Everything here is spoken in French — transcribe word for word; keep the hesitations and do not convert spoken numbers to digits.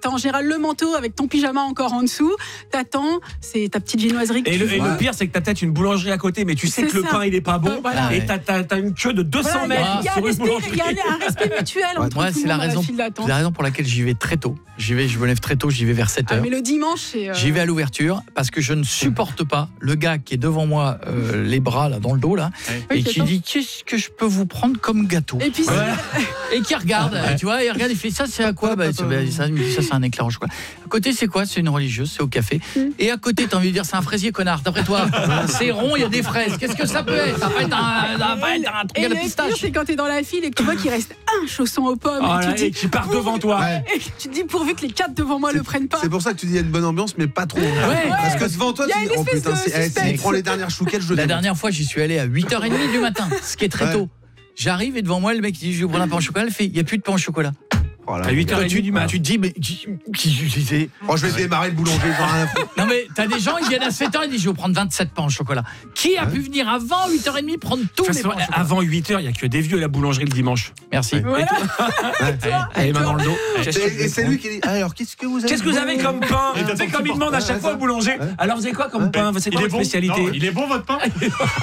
t'as en général le manteau avec ton pyjama encore en dessous. T'attends, c'est ta petite viennoiserie. Et, le, et le pire, c'est que t'as peut-être une boulangerie à côté, mais tu sais C'est que le ça. pain il est pas bon. Voilà. Et t'as, t'as, t'as une queue de deux cents Voilà, mètres il y a, sur il y a une un respect, boulangerie. il y a un respect mutuel entre Moi, tout c'est le la monde dans raison, la file d'attente. c'est la raison pour laquelle j'y vais très tôt. J'y vais, je me lève très tôt, j'y vais vers sept Ah, heures. mais le dimanche, c'est. Euh... J'y vais à l'ouverture parce que je ne supporte pas le gars qui est devant moi, euh, les bras là dans le dos là, Ouais. et Ok, qui attends. dit qu'est-ce que je peux vous prendre comme gâteau. Et puis, Et qui regarde, tu vois, il regarde, il fait ça, c'est à quoi bah, c'est, bah, ça, il me dit, ça, c'est un éclair au chocolat. À côté, c'est quoi? C'est une religieuse, c'est au café. Et à côté, t'as envie de dire, c'est un fraisier, connard. D'après toi, c'est rond, il y a des fraises. Qu'est-ce que ça peut être? Ça va pas être un, ça va pas être un truc et à la le pire, pistache. c'est quand t'es dans la file et que tu vois qu'il reste un chausson aux pommes. Oh et, là, tu et dis, qui part devant toi. Ouais. et tu te dis pourvu que les quatre devant moi C'est- le prennent pas. C'est pour ça que tu dis il y a une bonne ambiance, mais pas trop. Ouais. Parce que devant toi, Il y a tu une dis oh espèce putain, de c'est, eh, s'il suspense. prend les dernières chouquettes, je le La démonte. dernière fois, j'y suis allé à huit heures trente du matin, ce qui est très Ouais. tôt. J'arrive et devant moi, le mec il dit, je vais vous prendre un pain au chocolat. Il fait, il n'y a plus de pain au chocolat. Oh là À huit heures Toi, trente du mat. Tu te dis, mais qui, qui, qui- qui- Oh, je vais démarrer le boulanger, j'en ai rien à foutre. Non mais t'as des gens, ils viennent à sept heures, ils disent je vais vous prendre vingt-sept pains au chocolat. Qui a pu venir avant huit heures trente prendre tous De toute les façon, pains au chocolat? avant huit heures, il n'y a que des vieux à la boulangerie le dimanche. Merci. Voilà. Allez, main dans le dos. Et, et c'est lui qui dit alors qu'est-ce que vous avez Qu'est-ce que vous avez comme pain? Et t'as C'est ton comme petit il demande à porte- chaque fois au boulanger. Alors vous avez quoi comme pain? C'est Il quoi est votre bon. spécialité? Non, il est bon votre pain?